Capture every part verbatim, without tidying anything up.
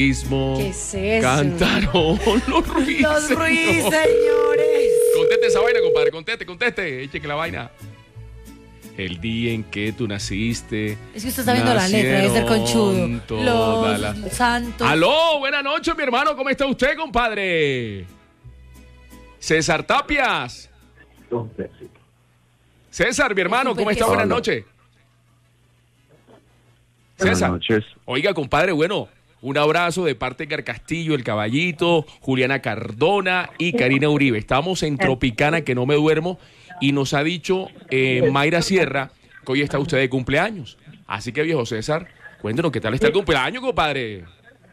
¿Qué es eso? Cantaron los Ruiz. Los Ruiz, señores. Conteste esa vaina, compadre. Conteste, conteste. Eche que la vaina. El día en que tú naciste. Es que usted está viendo la letra, debe ser conchudo. Los la... santos. Aló, buenas noches, mi hermano. ¿Cómo está usted, compadre? César Tapias. César, mi hermano, ¿cómo está? Buenas noches. César. Buenas noches. Oiga, compadre, bueno, un abrazo de parte de Gar Castillo, El Caballito, Juliana Cardona y Karina Uribe. Estamos en Tropicana, que no me duermo, y nos ha dicho eh, Mayra Sierra que hoy está usted de cumpleaños. Así que, viejo César, cuéntenos qué tal está el cumpleaños, compadre.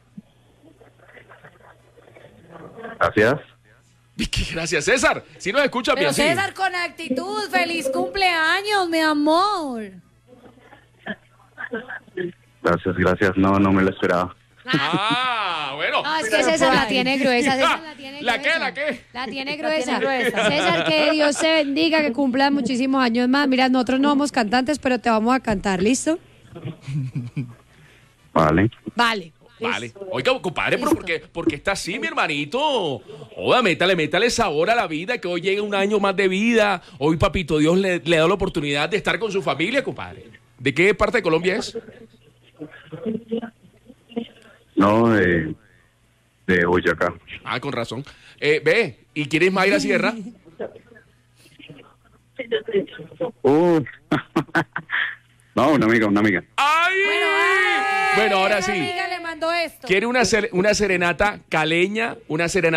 Gracias. Gracias, César. Si nos escucha Pero bien, sí. César, con actitud, feliz cumpleaños, mi amor. Gracias, gracias. No, no me lo esperaba. Ah, bueno. No, es que César la tiene gruesa. César la tiene ¿La gruesa. qué, la qué? La tiene gruesa. La tiene gruesa. César, que Dios te bendiga, que cumplas muchísimos años más. Mira, nosotros no somos cantantes, pero te vamos a cantar, ¿listo? Vale. Vale. Vale. Oiga, compadre, pero ¿por qué, por qué está así, mi hermanito? Oiga, métale, métale sabor a la vida, que hoy llega un año más de vida. Hoy, papito Dios le, le da la oportunidad de estar con su familia, compadre. ¿De qué parte de Colombia es? No, de, de Boyacá. Ah, con razón. Eh, ve, ¿y quién es Mayra Sierra? Uh. No, una amiga, una amiga. ¡Ay! Bueno, ay, Bueno, ahora una sí. amiga le mandó esto. ¿Quiere una, ser- una serenata caleña? Una serenata